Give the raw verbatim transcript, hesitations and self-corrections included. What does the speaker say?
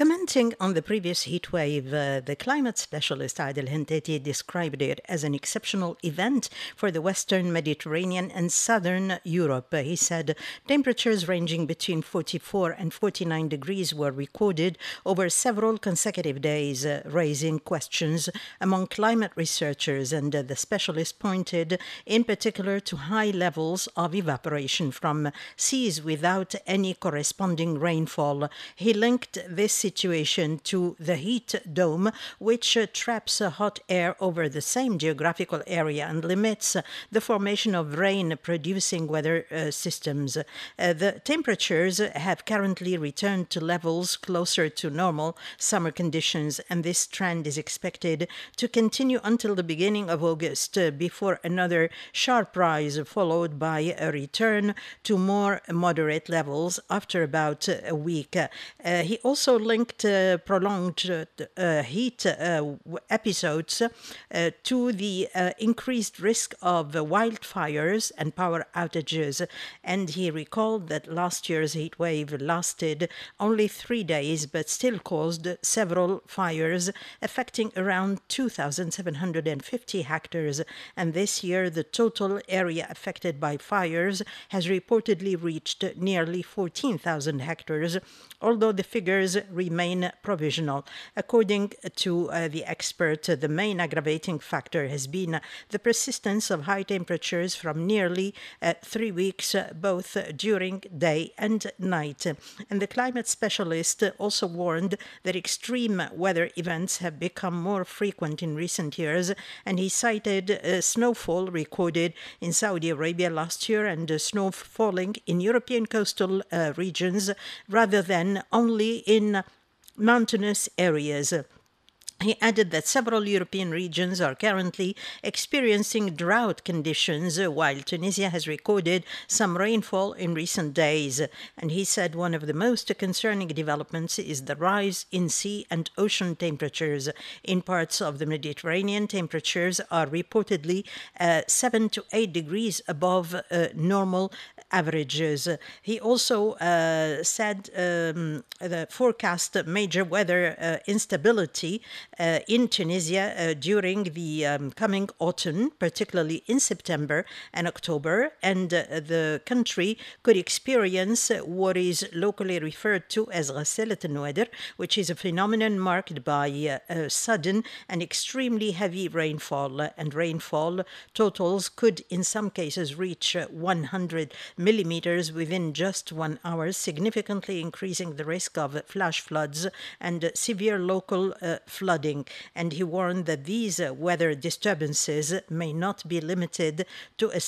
Commenting on the previous heat wave, uh, the climate specialist Adel Henteti described it as an exceptional event for the Western Mediterranean and Southern Europe. Uh, he said temperatures ranging between forty-four and forty-nine degrees were recorded over several consecutive days, uh, raising questions among climate researchers. And uh, the specialist pointed in particular to high levels of evaporation from seas without any corresponding rainfall. He linked this situation to the heat dome, which uh, traps uh, hot air over the same geographical area and limits uh, the formation of rain-producing weather uh, systems. Uh, the temperatures have currently returned to levels closer to normal summer conditions, and this trend is expected to continue until the beginning of August, uh, before another sharp rise, followed by a return to more moderate levels after about a week. Uh, he also linked uh, prolonged uh, uh, heat uh, episodes uh, to the uh, increased risk of uh, wildfires and power outages. And he recalled that last year's heat wave lasted only three days, but still caused several fires, affecting around two thousand seven hundred fifty hectares. And this year, the total area affected by fires has reportedly reached nearly fourteen thousand hectares, although the figures remain provisional. According to uh, the expert, uh, the main aggravating factor has been the persistence of high temperatures from nearly uh, three weeks, uh, both during day and night. And the climate specialist also warned that extreme weather events have become more frequent in recent years, and he cited uh, snowfall recorded in Saudi Arabia last year and uh, snow falling in European coastal uh, regions rather than only in mountainous areas. He added that several European regions are currently experiencing drought conditions, uh, while Tunisia has recorded some rainfall in recent days. And he said one of the most concerning developments is the rise in sea and ocean temperatures. In parts of the Mediterranean, temperatures are reportedly uh, seven to eight degrees above uh, normal averages. He also uh, said um, the forecast major weather uh, instability uh, in Tunisia uh, during the um, coming autumn, particularly in September and October, and uh, the country could experience what is locally referred to as غسالة النوادر, which is a phenomenon marked by uh, uh, sudden and extremely heavy rainfall, and rainfall totals could in some cases reach uh, one hundred millimeters within just one hour, significantly increasing the risk of flash floods and severe local uh, flooding. And he warned that these uh, weather disturbances may not be limited to a